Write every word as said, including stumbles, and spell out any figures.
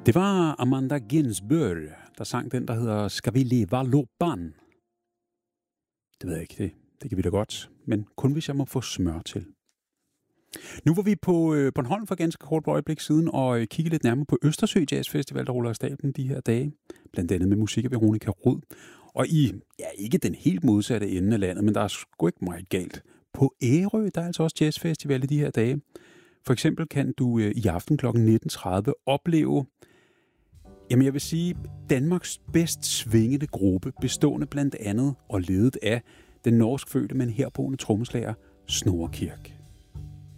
Det var Amanda Ginsberg, der sang den, der hedder Ska vi leva loppan? Det ved jeg ikke, det, det kan vi da godt, men kun hvis jeg må få smør til. Nu var vi på øh, Bornholm for ganske kort øjeblik siden og øh, kiggede lidt nærmere på Østersø Jazz Festival, der ruller af stablen de her dage. Blandt andet med musik af Veronica Rud. Og i, ja ikke den helt modsatte ende af landet, men der er sgu ikke meget galt. På Ærø, der er altså også Jazz Festival i de her dage. For eksempel kan du øh, i aften klokken nitten tredive opleve, jamen jeg vil sige, Danmarks bedst svingende gruppe, bestående blandt andet og ledet af den norskfødte, men herboende trommeslager Snorre Kirk.